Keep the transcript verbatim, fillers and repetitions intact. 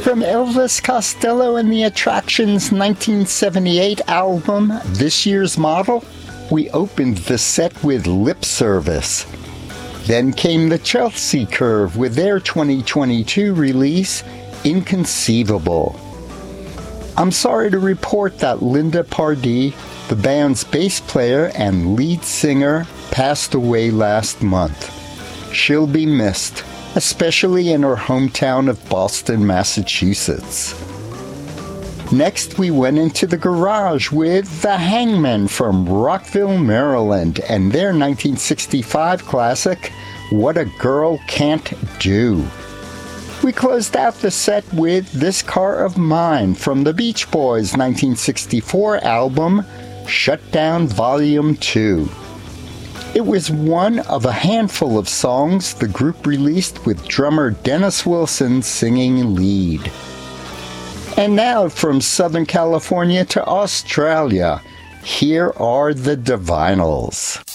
From Elvis Costello and the Attractions' nineteen seventy-eight album, This Year's Model, we opened the set with Lip Service. Then came the Chelsea Curve with their twenty twenty-two release, Inconceivable. I'm sorry to report that Linda Pardee, the band's bass player and lead singer, passed away last month. She'll be missed, especially in her hometown of Boston, Massachusetts. Next, we went into the garage with The Hangmen from Rockville, Maryland, and their nineteen sixty-five classic, What a Girl Can't Do. We closed out the set with This Car of Mine from the Beach Boys' nineteen sixty-four album, Shut Down Volume two. It was one of a handful of songs the group released with drummer Dennis Wilson singing lead. And now from Southern California to Australia, here are the Divinyls.